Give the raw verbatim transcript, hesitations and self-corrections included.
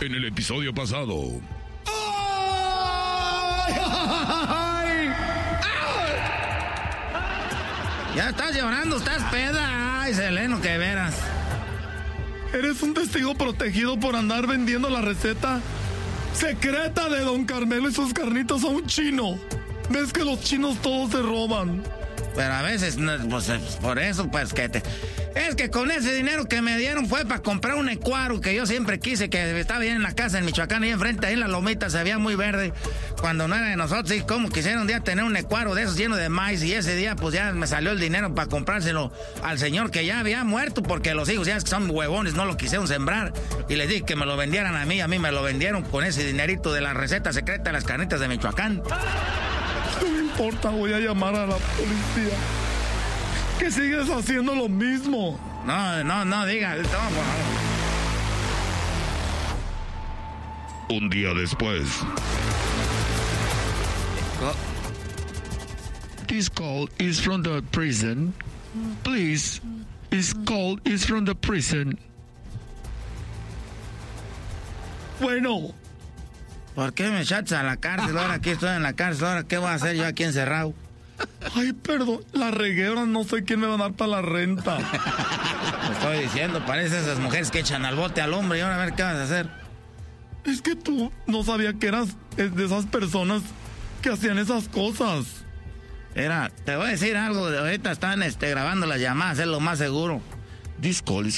En el episodio pasado. ¡Ay! ¡Ay! Ya estás llorando, estás peda. Ay, Seleno, que veras. Eres un testigo protegido por andar vendiendo la receta secreta de Don Carmelo y sus carnitas a un chino. ¿Ves que los chinos todos se roban? Pero a veces, pues por eso, pues que te... Es que con ese dinero que me dieron fue para comprar un ecuaro que yo siempre quise, que estaba bien en la casa en Michoacán, ahí enfrente, ahí en la lomita, se veía muy verde. Cuando no era de nosotros, y como quisiera un día tener un ecuaro de esos lleno de maíz, y ese día pues ya me salió el dinero para comprárselo al señor que ya había muerto, porque los hijos ya es que son huevones, no lo quisieron sembrar. Y les dije que me lo vendieran a mí, a mí me lo vendieron con ese dinerito de la receta secreta de las carnitas de Michoacán. No me importa, voy a llamar a la policía. Que sigues haciendo lo mismo. No, no, no, diga. No, por favor. Un día después. This call is from the prison. Please, this call is from the prison. Bueno. ¿Por qué me echaste a la cárcel? Ahora aquí estoy en la cárcel. Ahora, ¿qué voy a hacer yo aquí encerrado? Ay, perdón, la regué, ahora no sé quién me va a dar para la renta. Te estoy diciendo, parece esas mujeres que echan al bote al hombre y ahora a ver qué vas a hacer. Es que tú no sabías que eras de esas personas que hacían esas cosas. Mira, te voy a decir algo, de ahorita están este, grabando las llamadas, es lo más seguro. This call is